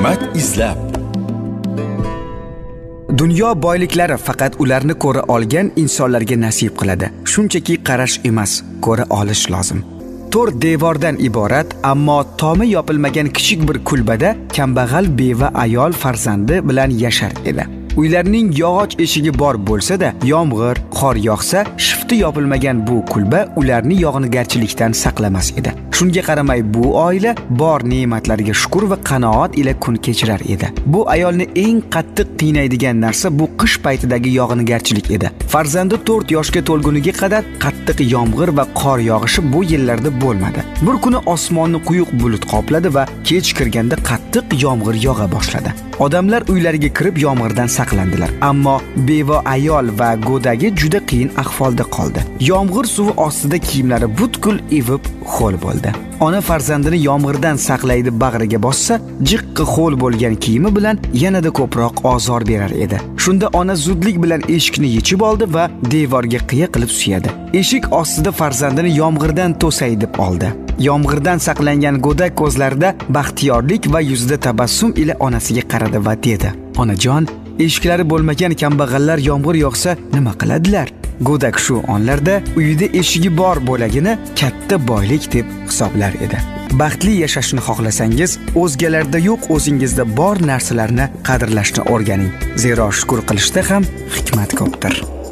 Hikmat izlab. Dunyo boyliklari faqat ularni ko'ra olgan insonlarga nasib qiladi. Shunchaki qarash emas, ko'ra olish lozim. To'rt devordan iborat, ammo tomi yopilmagan kichik bir kulbada kambag'al beva ayol farzandi bilan yashar edi. Uylarning yog'och eshigi bor bo'lsa-da, yomg'ir, qor yog'sa, shifti yopilmagan bu kulba ularni yog'ingarchilikdan saqlamas edi. Shunga qaramay bu oila bor ne'matlarga shukr va qanoat ila kun kechirar edi. Bu ayolni eng qattiq qiynaydigan narsa bu qish paytidagi yog'ingarchilik edi. Farzandi 4 yoshga to'lguniga qadar qattiq yomg'ir va qor yog'ishi bu yillarda bo'lmadi. Bir kuni osmonni quyuq bulut qopladi va kech kirganda qattiq yomg'ir yog'a boshladi. Odamlar uylariga kirib yomg'irdan saqlandilar, ammo beva ayol va go'dagi juda qiyin ahvolda qoldi. Yomg'ir suvi ostida kiyimlari butkul ivib ho'l bo'ldi. Ona farzandini yomg'irdan saqlaydi bag'riga bossa, jiqqi ho'l bo'lgan kiyimi bilan yanada ko'proq ozor berar edi. Shunda ona zudlik bilan eshikni yechib oldi va devorga qiya qilib suyadi. Eshik ostida farzandini yomg'irdan to'say deb oldi. Yomg'irdan saqlangan go'dak ko'zlarida baxtiyorlik va yuzida tabassum ila onasiga qaradi va dedi: "Onajon, eshiklari bo'lmagan kambag'allar yomg'ir yog'sa nima qiladilar?" Go'dak shu onlarda uyida eshigi bor bo'lagini katta boylik deb hisoblar edi. Baxtli yashashni xohlasangiz, o'zgalarda yo'q, o'zingizda bor narsalarni qadrlashni o'rganing. Zero shukr qilishda ham hikmat ko'pdir.